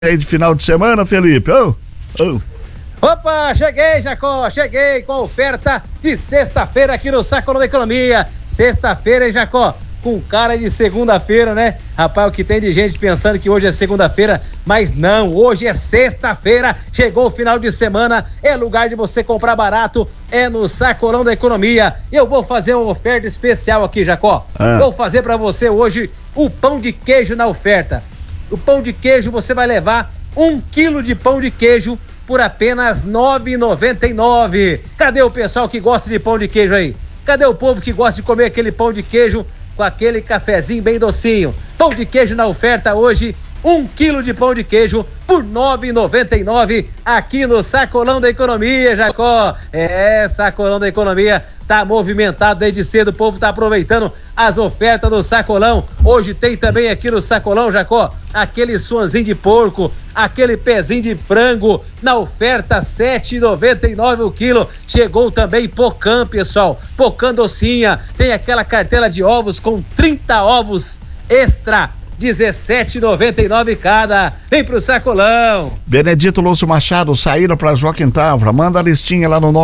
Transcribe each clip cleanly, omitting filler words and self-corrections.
Aí de final de semana, Felipe. Opa, cheguei, Jacó, cheguei com a oferta de sexta-feira aqui no Sacolão da Economia. Sexta-feira, hein, Jacó? Com cara de segunda-feira, né? Rapaz, o que tem de gente pensando que hoje é segunda-feira, mas não, hoje é sexta-feira, chegou o final de semana, é lugar de você comprar barato, é no Sacolão da Economia. Eu vou fazer uma oferta especial aqui, Jacó. Vou fazer pra você hoje o pão de queijo na oferta. O pão de queijo você vai levar 1 quilo de pão de queijo por apenas R$ 9,99. Cadê o pessoal que gosta de pão de queijo aí? Cadê o povo que gosta de comer aquele pão de queijo com aquele cafezinho bem docinho? Pão de queijo na oferta hoje, 1 quilo de pão de queijo por R$ 9,99 aqui no Sacolão da Economia, Jacó. Sacolão da Economia tá movimentado desde cedo, o povo tá aproveitando as ofertas do Sacolão. Hoje tem também aqui no Sacolão, Jacó, aquele suanzinho de porco, aquele pezinho de frango na oferta R$ 7,99 o quilo. Chegou também pocã, pessoal, pocã docinha, tem aquela cartela de ovos com 30 ovos extra, R$ 17,99 cada. Vem pro Sacolão. Benedito Lúcio Machado, saída pra Joaquim Tavra. Manda a listinha lá no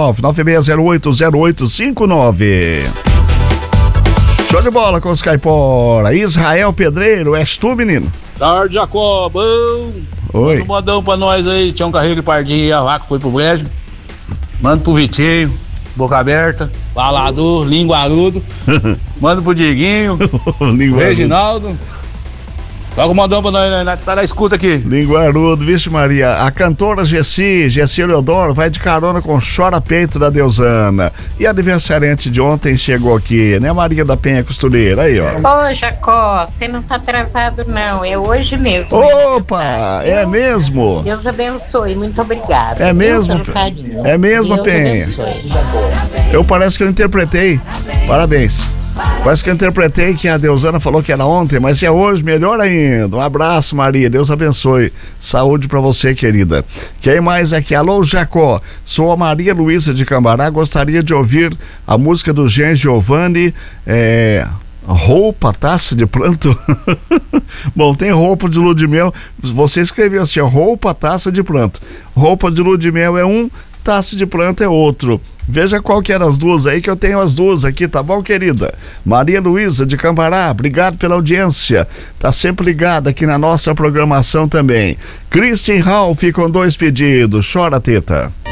996080859. Show de bola com os caipora. Israel Pedreiro, és tu, menino? Tarde, Jacó, bom. Oi. Manda um modão pra nós aí. Tinha um carreiro de pardinho e a vaca foi pro brejo. Manda pro Vitinho, boca aberta, falador, linguarudo. Manda pro Diguinho, Reginaldo. Toca o modão pra nós, tá na escuta aqui. Linguarudo, vixe Maria. A cantora Gessi Leodoro vai de carona com Chora Peito da Deusana. E a aniversariante de ontem chegou aqui, né, Maria da Penha Costureira, aí, ó. Ô, Jacó, você não tá atrasado não, é hoje mesmo. Opa, é mesmo? Deus abençoe, muito obrigada. É mesmo? Pelo carinho. É mesmo, Deus Penha? abençoe. Parece que eu interpretei. Parabéns. Parece que eu interpretei que a Deusana falou que era ontem, mas é hoje, melhor ainda. Um abraço, Maria, Deus abençoe. Saúde pra você, querida. Quem mais aqui? Alô, Jacó, sou a Maria Luísa de Cambará, gostaria de ouvir a música do Jean Giovanni, roupa, taça de pranto. Bom, tem roupa de lua de mel, você escreveu assim, roupa, taça de pranto. Roupa de lua de mel é um, taça de pranto é outro. Veja qual que eram as duas aí, que eu tenho as duas aqui, tá bom, querida? Maria Luísa de Cambará, obrigado pela audiência, tá sempre ligada aqui na nossa programação também. Christian Ralph com 2 pedidos, chora teta.